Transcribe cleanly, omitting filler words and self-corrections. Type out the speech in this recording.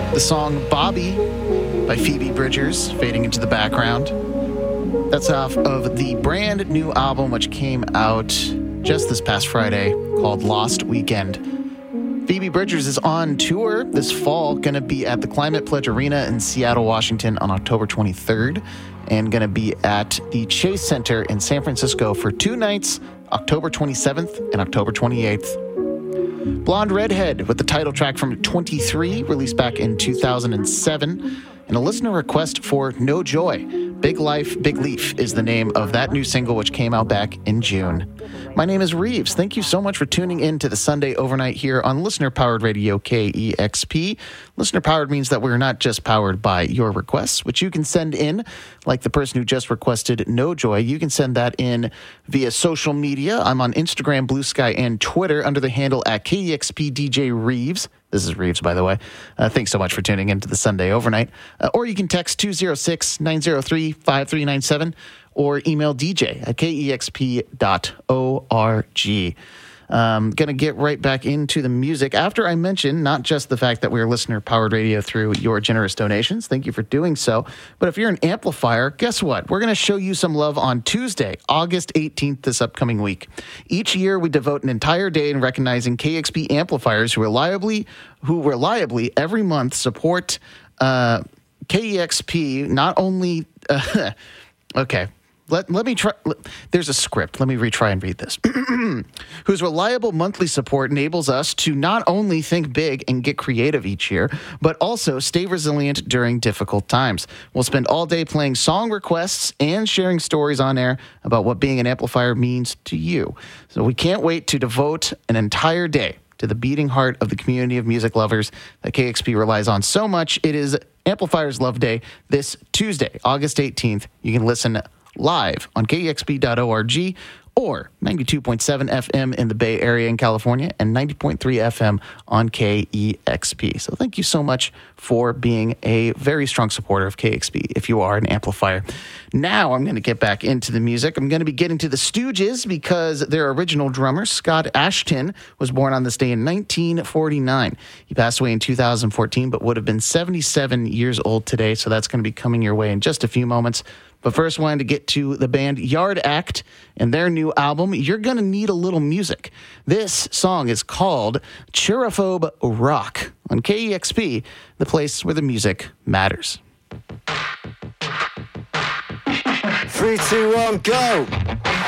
The song Bobby by Phoebe Bridgers fading into the background. That's off of the brand new album which came out just this past Friday called Lost Weekend. Phoebe Bridgers is on tour this fall, going to be at the Climate Pledge Arena in Seattle, Washington on October 23rd, and going to be at the Chase Center in San Francisco for 2 nights, October 27th and October 28th. Blonde Redhead with the title track from 23, released back in 2007, and a listener request for No Joy. Big Life, Big Leaf is the name of that new single, which came out back in June. My name is Reeves. Thank you so much for tuning in to the Sunday Overnight here on Listener-Powered Radio KEXP. Listener-powered means that we're not just powered by your requests, which you can send in, like the person who just requested No Joy. You can send that in via social media. I'm on Instagram, Blue Sky, and Twitter under the handle at KEXPDJReeves. This is Reeves, by the way. Thanks so much for tuning in to the Sunday Overnight. Or you can text 206-903-5397 or email DJ at kexp.org. Going to get right back into the music after I mention not just the fact that we're listener-powered radio through your generous donations. Thank you for doing so. But if you're an amplifier, guess what? We're going to show you some love on Tuesday, August 18th, this upcoming week. Each year, we devote an entire day in recognizing KEXP amplifiers who reliably every month support KEXP, not only... okay. Let me try. There's a script. Let me retry and read this. Whose reliable monthly support enables us to not only think big and get creative each year, but also stay resilient during difficult times. We'll spend all day playing song requests and sharing stories on air about what being an amplifier means to you. So we can't wait to devote an entire day to the beating heart of the community of music lovers that KEXP relies on so much. It is Amplifiers Love Day this Tuesday, August 18th. You can listen live on kexp.org or 92.7 FM in the Bay Area in California and 90.3 FM on KEXP. So thank you so much for being a very strong supporter of KEXP if you are an amplifier. Now I'm going to get back into the music. I'm going to be getting to the Stooges because their original drummer, Scott Ashton, was born on this day in 1949. He passed away in 2014, but would have been 77 years old today, so that's going to be coming your way in just a few moments. But first, I wanted to get to the band Yard Act and their new album, You're Gonna Need a Little Music. This song is called Cheerophobe Rock on KEXP, the place where the music matters. 3, 2, 1, go!